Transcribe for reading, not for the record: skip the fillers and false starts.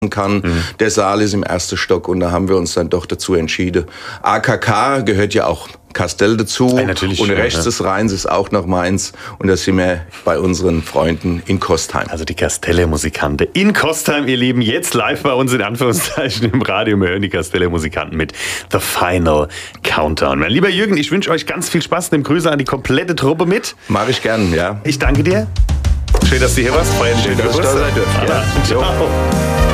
kann. Der Saal ist im ersten Stock und da haben wir uns dann doch dazu entschieden. AKK gehört ja auch Kastel dazu und rechts des Rheins ist auch noch Mainz und da sind wir bei unseren Freunden in Kostheim. Also die Kastelle Musikanten in Kostheim, ihr Lieben, jetzt live bei uns in Anführungszeichen im Radio. Wir hören die Kastelle Musikanten mit The Final Countdown. Mein lieber Jürgen, ich wünsche euch ganz viel Spaß. Nimm Grüße an die komplette Truppe mit. Mache ich gern, ja. Ich danke dir. Schön, dass du hier warst. Feiern schön, dass du da seid. Ja. Ciao.